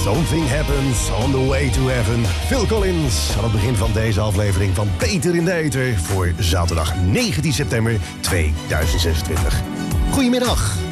Something happens on the way to heaven. Phil Collins aan het begin van deze aflevering van Peter in de Eter voor zaterdag 19 september 2026. Goedemiddag.